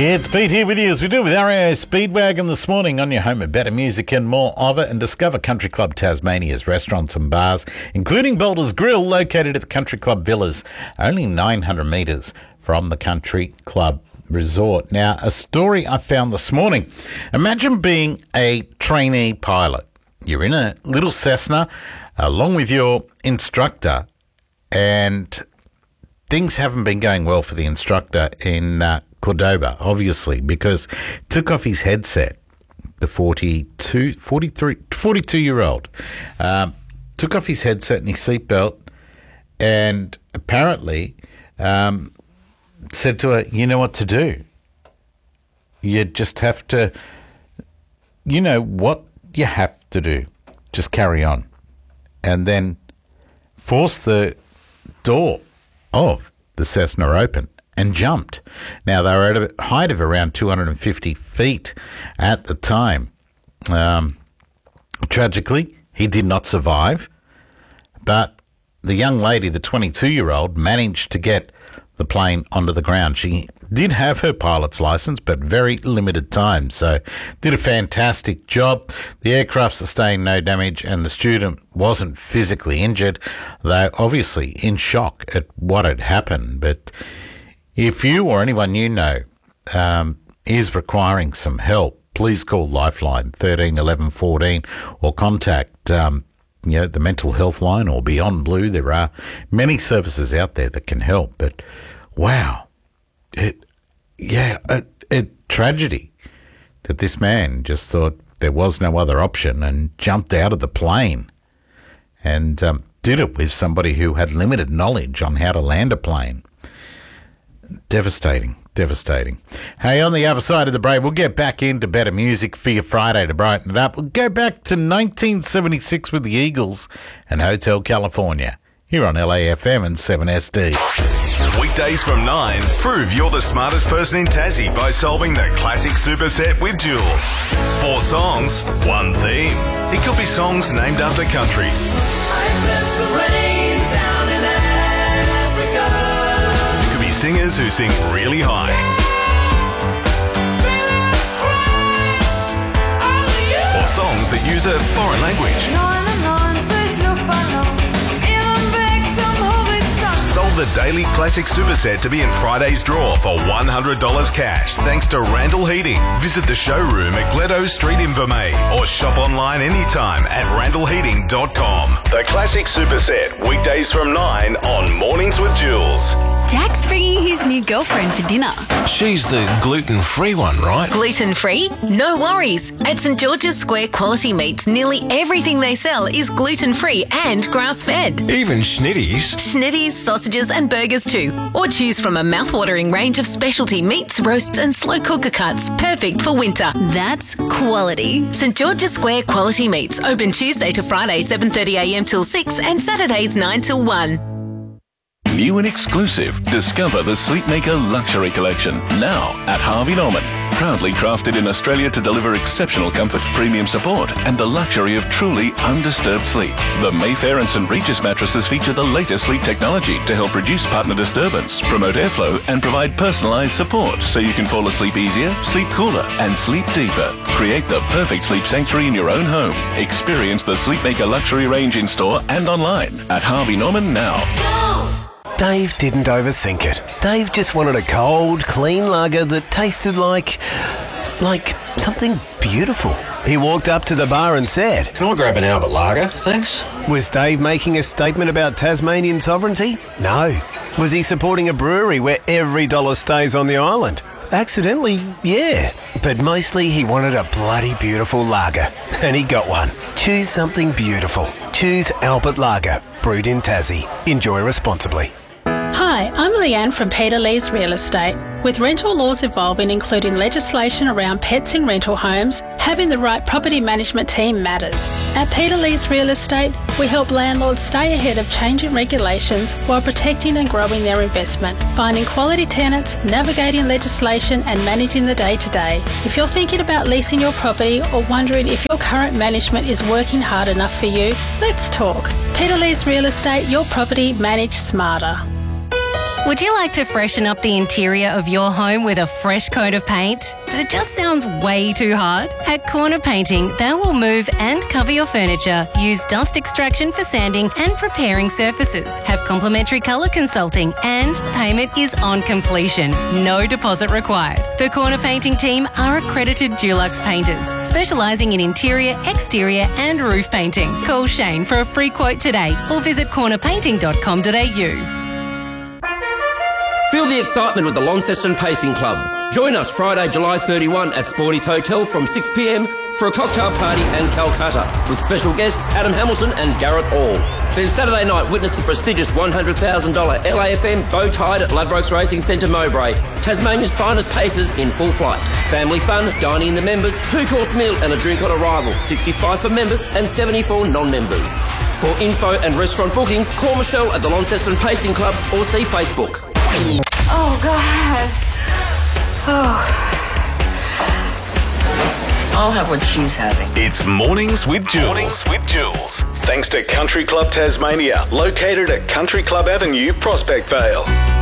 It's Pete here with you as we do with RAO Speedwagon this morning on your home of better music and more of it, and discover Country Club Tasmania's restaurants and bars, including Boulder's Grill, located at the Country Club Villas, only 900 metres from the Country Club Resort. Now, a story I found this morning. Imagine being a trainee pilot. You're in a little Cessna along with your instructor, and things haven't been going well for the instructor in Cordoba, obviously, because took off his headset. The 42-year-old took off his headset and his seatbelt, and apparently said to her, "You know what to do. You just have to, you know what you have to do. Just carry on." And then forced the door of the Cessna open and jumped. Now, they were at a height of around 250 feet at the time. Tragically, he did not survive, but the young lady, the 22-year-old, managed to get the plane onto the ground. She did have her pilot's license, but very limited time, so did a fantastic job. The aircraft sustained no damage, and the student wasn't physically injured, though obviously in shock at what had happened. But if you or anyone you know is requiring some help, please call Lifeline 13 11 14 or contact the mental health line or Beyond Blue. There are many services out there that can help. But wow, a tragedy that this man just thought there was no other option and jumped out of the plane and did it with somebody who had limited knowledge on how to land a plane. Devastating. Hey, on the other side of the break, we'll get back into better music for your Friday to brighten it up. We'll go back to 1976 with the Eagles and Hotel California here on LAFM and 7SD. Weekdays from 9, prove you're the smartest person in Tassie by solving the classic superset with Jules. 4 songs, 1 theme. It could be songs named after countries. Singers who sing really high. Or songs that use a foreign language. Solve the daily classic superset to be in Friday's draw for $100 cash, thanks to Randall Heating. Visit the showroom at Gledo Street in Vermey or shop online anytime at randallheating.com. The classic superset, weekdays from 9 on Mornings with Jules. Jack's bringing his new girlfriend for dinner. She's the gluten-free one, right? Gluten-free? No worries. At St George's Square Quality Meats, nearly everything they sell is gluten-free and grass-fed. Even schnitties? Schnitties, sausages and burgers too. Or choose from a mouth-watering range of specialty meats, roasts and slow cooker cuts, perfect for winter. That's quality. St George's Square Quality Meats, open Tuesday to Friday 7:30am till 6 and Saturdays 9 till 1. New and exclusive, discover the Sleepmaker Luxury Collection, now at Harvey Norman. Proudly crafted in Australia to deliver exceptional comfort, premium support and the luxury of truly undisturbed sleep. The Mayfair and St Regis mattresses feature the latest sleep technology to help reduce partner disturbance, promote airflow and provide personalised support so you can fall asleep easier, sleep cooler and sleep deeper. Create the perfect sleep sanctuary in your own home. Experience the Sleepmaker Luxury range in store and online at Harvey Norman now. Dave didn't overthink it. Dave just wanted a cold, clean lager that tasted like something beautiful. He walked up to the bar and said, Can I grab an Albert Lager, thanks? Was Dave making a statement about Tasmanian sovereignty? No. Was he supporting a brewery where every dollar stays on the island? Accidentally, yeah. But mostly he wanted a bloody beautiful lager. And he got one. Choose something beautiful. Choose Albert Lager. Brewed in Tassie. Enjoy responsibly. Hi, I'm Leanne from Peter Lee's Real Estate. With rental laws evolving, including legislation around pets in rental homes, having the right property management team matters. At Peter Lee's Real Estate, we help landlords stay ahead of changing regulations while protecting and growing their investment, finding quality tenants, navigating legislation and managing the day-to-day. If you're thinking about leasing your property or wondering if your current management is working hard enough for you, let's talk. Peter Lee's Real Estate, your property managed smarter. Would you like to freshen up the interior of your home with a fresh coat of paint? But it just sounds way too hard? At Corner Painting, they will move and cover your furniture, use dust extraction for sanding and preparing surfaces, have complimentary colour consulting, and payment is on completion. No deposit required. The Corner Painting team are accredited Dulux painters, specialising in interior, exterior and roof painting. Call Shane for a free quote today or visit cornerpainting.com.au. Feel the excitement with the Launceston Pacing Club. Join us Friday, July 31 at Sporty's Hotel from 6 p.m. for a cocktail party and Calcutta with special guests Adam Hamilton and Gareth Hall. Then Saturday night, witness the prestigious $100,000 LAFM bow tide at Ladbrokes Racing Centre Mowbray. Tasmania's finest pacers in full flight. Family fun, dining in the members, 2-course meal and a drink on arrival. 65 for members and 74 non-members. For info and restaurant bookings, call Michelle at the Launceston Pacing Club or see Facebook. Oh, God. Oh. I'll have what she's having. It's Mornings with Jules. Mornings with Jules. Thanks to Country Club Tasmania, located at Country Club Avenue, Prospect Vale.